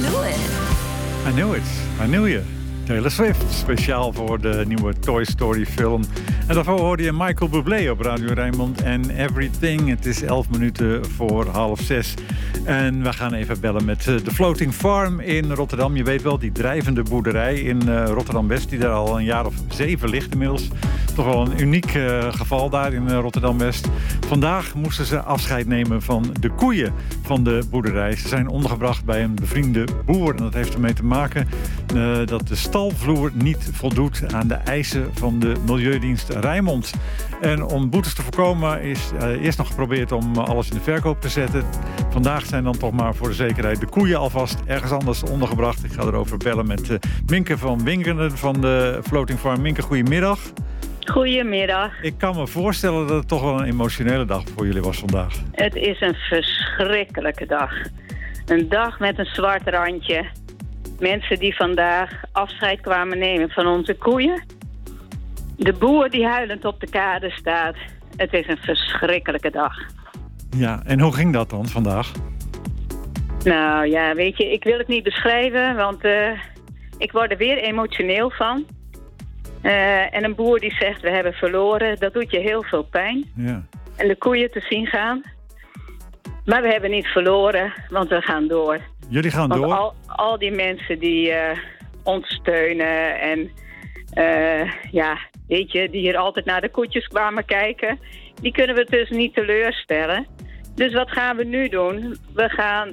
knew it. I knew it. I knew you. Taylor Swift, speciaal voor de nieuwe Toy Story film. En daarvoor hoorde je Michael Bublé op Radio Rijnmond en Everything. Het is 11 minuten voor 5:30. En we gaan even bellen met de Floating Farm in Rotterdam. Je weet wel, die drijvende boerderij in Rotterdam-West... die daar al een jaar of 7 ligt inmiddels. Toch wel een uniek geval daar in Rotterdam-West. Vandaag moesten ze afscheid nemen van de koeien van de boerderij. Ze zijn ondergebracht bij een bevriende boer. En dat heeft ermee te maken dat de stalvloer niet voldoet aan de eisen van de Milieudienst Rijnmond. En om boetes te voorkomen is eerst nog geprobeerd om alles in de verkoop te zetten. Vandaag zijn dan toch maar voor de zekerheid de koeien alvast ergens anders ondergebracht. Ik ga erover bellen met Minke van Winkeren van de Floating Farm. Minke, goedemiddag. Goedemiddag. Ik kan me voorstellen dat het toch wel een emotionele dag voor jullie was vandaag. Het is een verschrikkelijke dag. Een dag met een zwart randje. Mensen die vandaag afscheid kwamen nemen van onze koeien. De boer die huilend op de kade staat. Het is een verschrikkelijke dag. Ja, en hoe ging dat dan vandaag? Nou ja, weet je, ik wil het niet beschrijven, want ik word er weer emotioneel van. En een boer die zegt, we hebben verloren, dat doet je heel veel pijn. Ja. En de koeien te zien gaan. Maar we hebben niet verloren, want we gaan door. Jullie gaan want door? Al die mensen die ons steunen en weet je, die hier altijd naar de koetjes kwamen kijken, die kunnen we dus niet teleurstellen. Dus wat gaan we nu doen? We gaan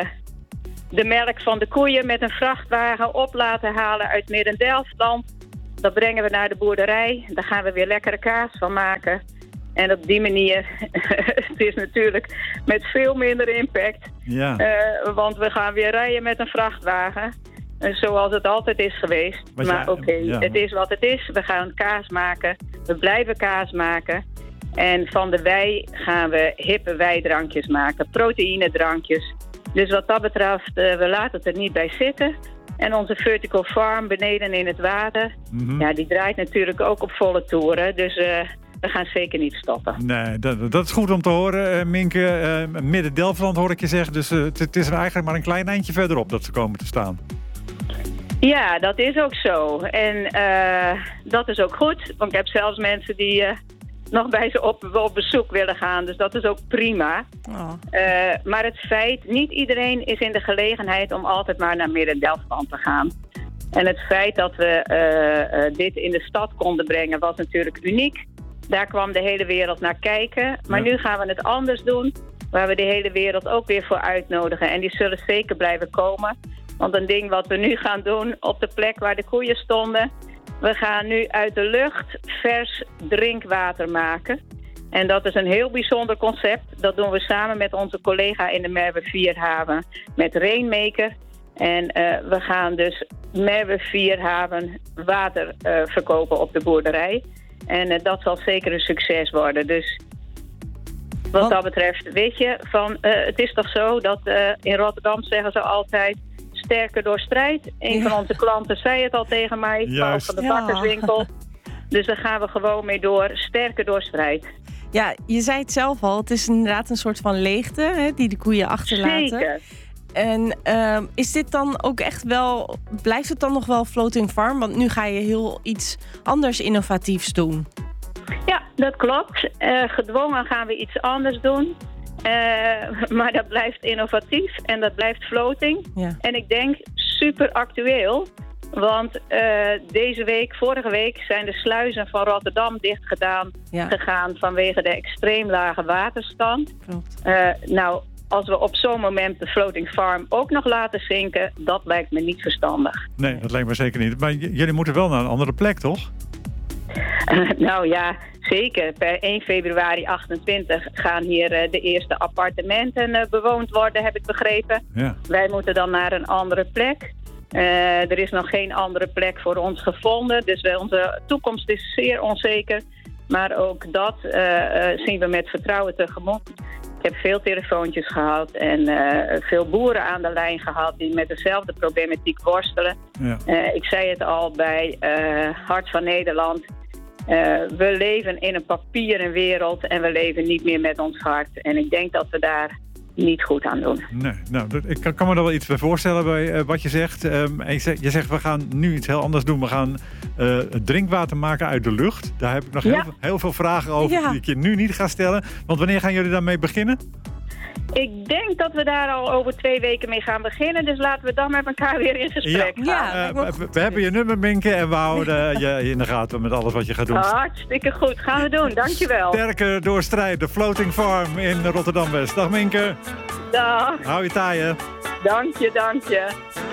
de melk van de koeien met een vrachtwagen op laten halen uit Midden-Delfland. Dat brengen we naar de boerderij. Daar gaan we weer lekkere kaas van maken. En op die manier, het is natuurlijk met veel minder impact. Ja. Want we gaan weer rijden met een vrachtwagen. Zoals het altijd is geweest. Maar oké, het is wat het is. We gaan kaas maken. We blijven kaas maken. En van de wei gaan we hippe weidrankjes maken. Proteïnedrankjes. Dus wat dat betreft, we laten het er niet bij zitten. En onze vertical farm beneden in het water, ja, die draait natuurlijk ook op volle toeren. Dus we gaan zeker niet stoppen. Nee, dat is goed om te horen, Minke. Midden-Delfland hoor ik je zeggen. Dus het is eigenlijk maar een klein eindje verderop dat ze komen te staan. Ja, dat is ook zo. En dat is ook goed. Want ik heb zelfs mensen die nog bij ze op bezoek willen gaan. Dus dat is ook prima. Oh. Maar het feit, niet iedereen is in de gelegenheid om altijd maar naar Midden-Delfland te gaan. En het feit dat we dit in de stad konden brengen was natuurlijk uniek. Daar kwam de hele wereld naar kijken. Maar nu gaan we het anders doen. Waar we de hele wereld ook weer voor uitnodigen. En die zullen zeker blijven komen. Want een ding wat we nu gaan doen op de plek waar de koeien stonden. We gaan nu uit de lucht vers drinkwater maken. En dat is een heel bijzonder concept. Dat doen we samen met onze collega in de Merwe Vierhaven met Rainmaker. En we gaan dus Merwe Vierhaven water verkopen op de boerderij. En dat zal zeker een succes worden. Dus wat dat betreft, weet je, het is toch zo dat in Rotterdam zeggen ze altijd sterker door strijd. Een van onze klanten zei het al tegen mij, Paul van de bakkerswinkel. Dus daar gaan we gewoon mee door, sterker door strijd. Ja, je zei het zelf al, het is inderdaad een soort van leegte, hè, die de koeien achterlaten. Zeker. En is dit dan ook echt wel, blijft het dan nog wel Floating Farm? Want nu ga je heel iets anders innovatiefs doen. Ja, dat klopt. Gedwongen gaan we iets anders doen. Maar dat blijft innovatief en dat blijft floating. Ja. En ik denk super actueel. Want vorige week zijn de sluizen van Rotterdam dichtgedaan gegaan vanwege de extreem lage waterstand. Nou, als we op zo'n moment de Floating Farm ook nog laten zinken, dat lijkt me niet verstandig. Nee, dat lijkt me zeker niet. Maar jullie moeten wel naar een andere plek, toch? Nou ja, zeker. Per 1 februari 28 gaan hier de eerste appartementen bewoond worden, heb ik begrepen. Ja. Wij moeten dan naar een andere plek. Er is nog geen andere plek voor ons gevonden. Dus onze toekomst is zeer onzeker. Maar ook dat zien we met vertrouwen tegemoet. Ik heb veel telefoontjes gehad en veel boeren aan de lijn gehad die met dezelfde problematiek worstelen. Ja. Ik zei het al bij Hart van Nederland. We leven in een papieren wereld en we leven niet meer met ons hart. En ik denk dat we daar niet goed aan doen. Nee, nou, ik kan me er wel iets bij voorstellen bij wat je zegt. Je zegt, we gaan nu iets heel anders doen. We gaan drinkwater maken uit de lucht. Daar heb ik nog heel veel vragen over die ik je nu niet ga stellen. Want wanneer gaan jullie daarmee beginnen? Ik denk dat we daar al over 2 weken mee gaan beginnen. Dus laten we dan met elkaar weer in gesprek gaan. Ja, we hebben je nummer, Minke. En we houden je in de gaten met alles wat je gaat doen. Hartstikke goed. Gaan we doen. Dankjewel. Sterker door strijd. De Floating Farm in Rotterdam-West. Dag Minke. Dag. Hou je taaien. Dank je.